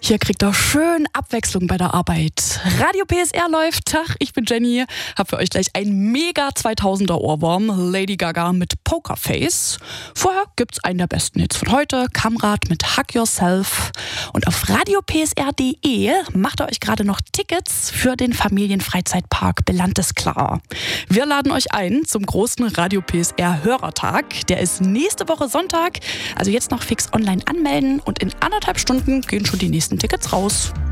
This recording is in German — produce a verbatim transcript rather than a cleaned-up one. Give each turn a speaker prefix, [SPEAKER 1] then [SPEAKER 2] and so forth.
[SPEAKER 1] Hier kriegt ihr schön Abwechslung bei der Arbeit. Radio P S R läuft. Tag, ich bin Jenny. Hab für euch gleich einen mega zweitausender Ohrwurm. Lady Gaga mit Pokerface. Vorher gibt's einen der besten Hits von heute. Kamrat mit Hug Yourself. Und auf radio p s r punkt d e macht ihr euch gerade noch Tickets für den Familienfreizeitpark Belantes-Klar. Wir laden euch ein zum großen Radio P S R Hörertag. Der ist nächste Woche Sonntag. Also jetzt noch fix online anmelden und in anderthalb Stunden gehen schon die nächsten Tickets raus.